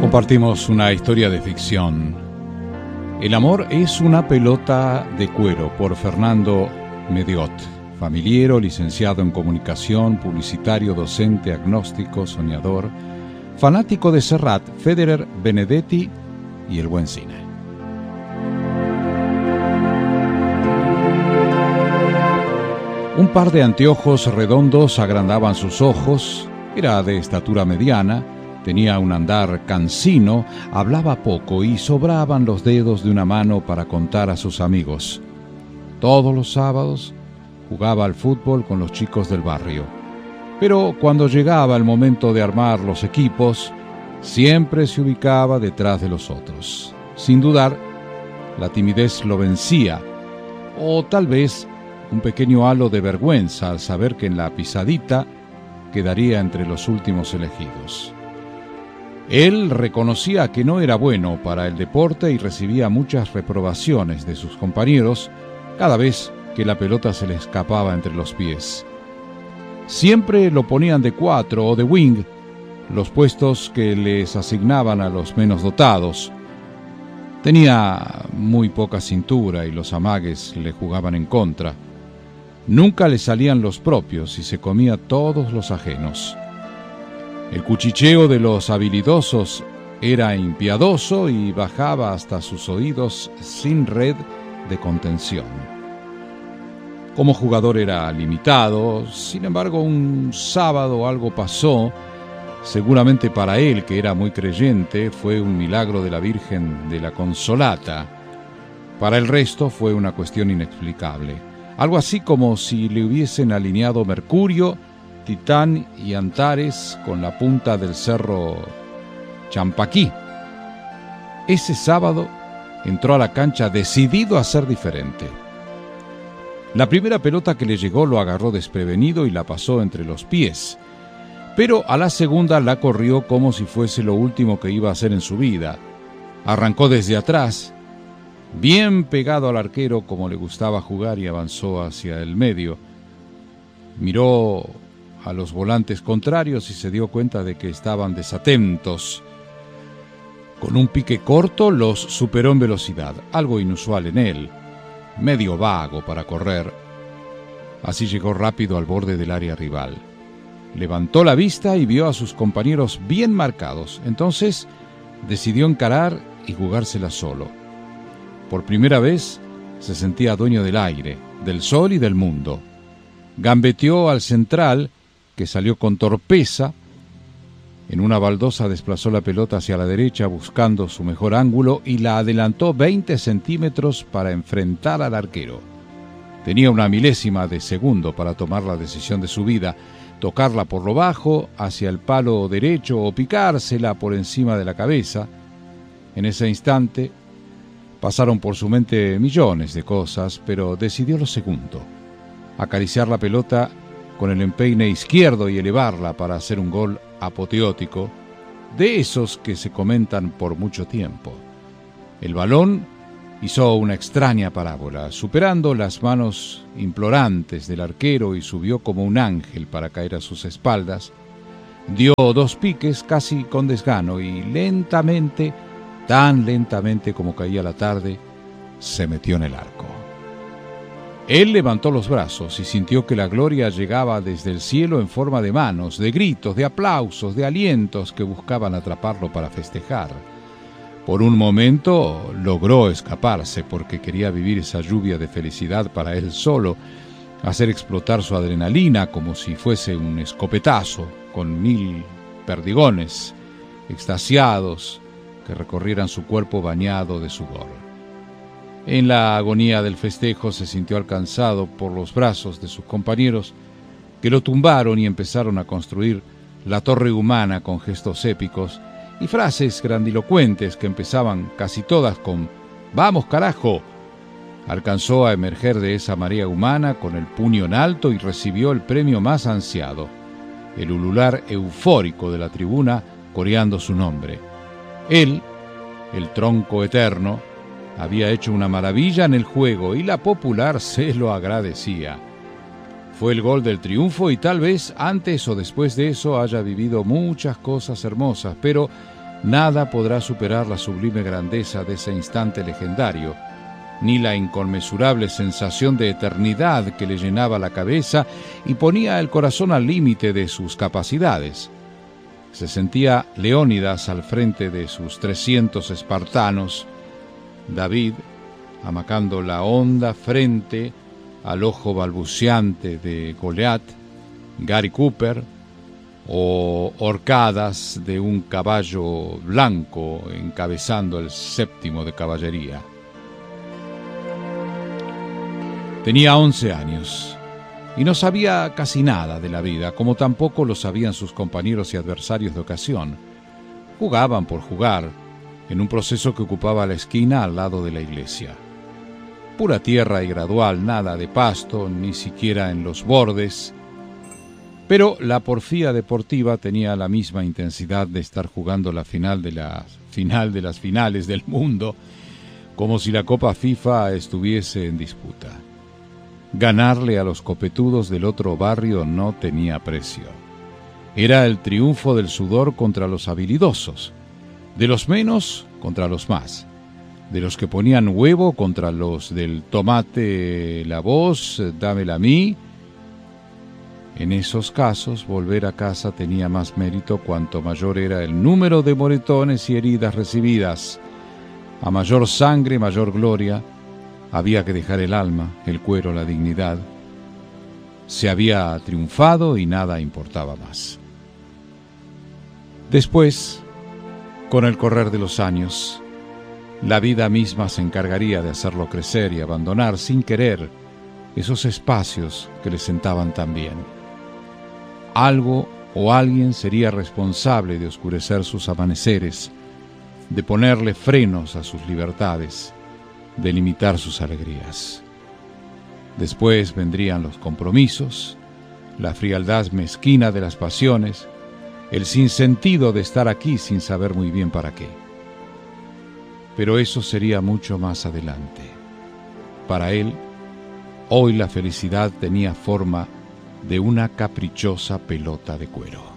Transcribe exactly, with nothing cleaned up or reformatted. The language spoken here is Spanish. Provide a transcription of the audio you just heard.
Compartimos una historia de ficción. El amor es una pelota de cuero, por Fernando Mediot, familiero, licenciado en comunicación, publicitario, docente, agnóstico, soñador, fanático de Serrat, Federer, Benedetti y el buen cine. Un par de anteojos redondos agrandaban sus ojos, era de estatura mediana, tenía un andar cansino, hablaba poco y sobraban los dedos de una mano para contar a sus amigos. Todos los sábados jugaba al fútbol con los chicos del barrio. Pero cuando llegaba el momento de armar los equipos, siempre se ubicaba detrás de los otros. Sin dudar, la timidez lo vencía, o tal vez un pequeño halo de vergüenza al saber que en la pisadita quedaría entre los últimos elegidos. Él reconocía que no era bueno para el deporte y recibía muchas reprobaciones de sus compañeros cada vez que la pelota se le escapaba entre los pies. Siempre lo ponían de cuatro o de wing, los puestos que les asignaban a los menos dotados. Tenía muy poca cintura y los amagues le jugaban en contra. Nunca le salían los propios y se comía todos los ajenos. El cuchicheo de los habilidosos era impiadoso y bajaba hasta sus oídos sin red de contención. Como jugador era limitado, sin embargo un sábado algo pasó. Seguramente para él, que era muy creyente, fue un milagro de la Virgen de la Consolata. Para el resto fue una cuestión inexplicable. Algo así como si le hubiesen alineado Mercurio, Titán y Antares con la punta del cerro Champaquí. Ese sábado entró a la cancha decidido a ser diferente. La primera pelota que le llegó lo agarró desprevenido y la pasó entre los pies. Pero a la segunda la corrió como si fuese lo último que iba a hacer en su vida. Arrancó desde atrás, bien pegado al arquero como le gustaba jugar, y avanzó hacia el medio. Miró a los volantes contrarios y se dio cuenta de que estaban desatentos. Con un pique corto los superó en velocidad, algo inusual en él, medio vago para correr. Así llegó rápido al borde del área rival. Levantó la vista y vio a sus compañeros bien marcados. Entonces decidió encarar y jugársela solo. Por primera vez se sentía dueño del aire, del sol y del mundo. Gambeteó al central, que salió con torpeza. En una baldosa desplazó la pelota hacia la derecha buscando su mejor ángulo y la adelantó veinte centímetros para enfrentar al arquero. Tenía una milésima de segundo para tomar la decisión de su vida, tocarla por lo bajo, hacia el palo derecho o picársela por encima de la cabeza. En ese instante pasaron por su mente millones de cosas, pero decidió lo segundo: acariciar la pelota con el empeine izquierdo y elevarla para hacer un gol apoteótico, de esos que se comentan por mucho tiempo. El balón hizo una extraña parábola, superando las manos implorantes del arquero, y subió como un ángel para caer a sus espaldas. Dio dos piques casi con desgano y lentamente, tan lentamente como caía la tarde, se metió en el arco. Él levantó los brazos y sintió que la gloria llegaba desde el cielo en forma de manos, de gritos, de aplausos, de alientos que buscaban atraparlo para festejar. Por un momento logró escaparse porque quería vivir esa lluvia de felicidad para él solo, hacer explotar su adrenalina como si fuese un escopetazo con mil perdigones extasiados que recorrieran su cuerpo bañado de sudor. En la agonía del festejo se sintió alcanzado por los brazos de sus compañeros, que lo tumbaron y empezaron a construir la torre humana con gestos épicos y frases grandilocuentes que empezaban casi todas con «¡Vamos, carajo!». Alcanzó a emerger de esa marea humana con el puño en alto y recibió el premio más ansiado, el ulular eufórico de la tribuna coreando su nombre. Él, el tronco eterno, había hecho una maravilla en el juego y la popular se lo agradecía. Fue el gol del triunfo y tal vez antes o después de eso haya vivido muchas cosas hermosas, pero Nada podrá superar la sublime grandeza de ese instante legendario, ni la inconmensurable sensación de eternidad que le llenaba la cabeza y ponía el corazón al límite de sus capacidades. Se sentía Leónidas al frente de sus trescientos espartanos, David amacando la honda frente al ojo balbuceante de Goliat, Gary Cooper, o horcadas de un caballo blanco encabezando el séptimo de caballería. Tenía once años y no sabía casi nada de la vida, como tampoco lo sabían sus compañeros y adversarios de ocasión. Jugaban por jugar, en un proceso que ocupaba la esquina al lado de la iglesia. Pura tierra y gradual, nada de pasto, ni siquiera en los bordes. Pero la porfía deportiva tenía la misma intensidad de estar jugando la final de la final de las finales del mundo, como si la Copa FIFA estuviese en disputa. Ganarle a los copetudos del otro barrio no tenía precio. Era el triunfo del sudor contra los habilidosos, de los menos contra los más, de los que ponían huevo contra los del tomate la voz, dámela a mí. En esos casos, volver a casa tenía más mérito cuanto mayor era el número de moretones y heridas recibidas. A mayor sangre, mayor gloria. Había que dejar el alma, el cuero, la dignidad. Se había triunfado y nada importaba más. Después, con el correr de los años, la vida misma se encargaría de hacerlo crecer y abandonar sin querer esos espacios que le sentaban tan bien. Algo o alguien sería responsable de oscurecer sus amaneceres, de ponerle frenos a sus libertades, de limitar sus alegrías. Después vendrían los compromisos, la frialdad mezquina de las pasiones, el sinsentido de estar aquí sin saber muy bien para qué. Pero eso sería mucho más adelante. Para él, hoy la felicidad tenía forma de una caprichosa pelota de cuero.